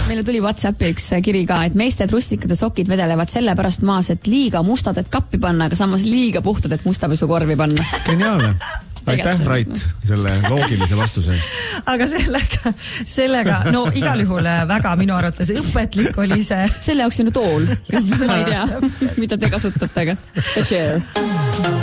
Meile tuli WhatsAppi üks kiri ka, et meeste trussikad ja sokid vedelevad selle pärast maas, et liiga mustad, et kappi panna, aga samas liiga puhtad, et mustapesukorvi panna. Geniaalne. Aitäh, Rait, selle loogilise vastuse. Aga sellega, no igal juhul väga minu arvates õpetlik oli see. Selle jaoks on ju tool, ma ei tea, mida te kasutate, aga the chair.